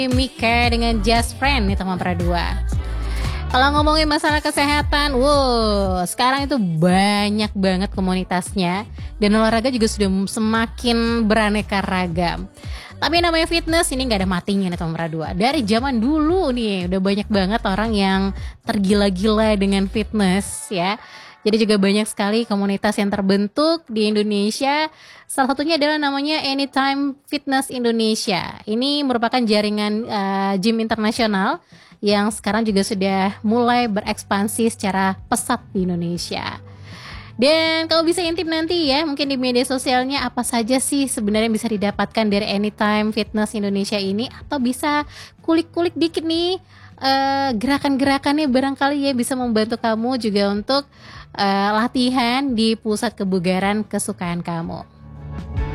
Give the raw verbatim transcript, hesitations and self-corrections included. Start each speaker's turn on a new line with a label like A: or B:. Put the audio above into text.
A: Mika dengan Just Friend nih teman dua. Kalau ngomongin masalah kesehatan, wow, sekarang itu banyak banget komunitasnya dan olahraga juga sudah semakin beraneka ragam. Tapi namanya fitness ini nggak ada matinya nih teman dua. Dari zaman dulu nih udah banyak banget orang yang tergila-gila dengan fitness ya. Jadi juga banyak sekali komunitas yang terbentuk di Indonesia. Salah satunya adalah namanya Anytime Fitness Indonesia. Ini merupakan jaringan uh, gym internasional yang sekarang juga sudah mulai berekspansi secara pesat di Indonesia. Dan kalau bisa intip nanti ya, mungkin di media sosialnya apa saja sih sebenarnya bisa didapatkan dari Anytime Fitness Indonesia ini, atau bisa kulik-kulik dikit nih uh, gerakan-gerakannya barangkali ya bisa membantu kamu juga untuk uh, latihan di pusat kebugaran kesukaan kamu.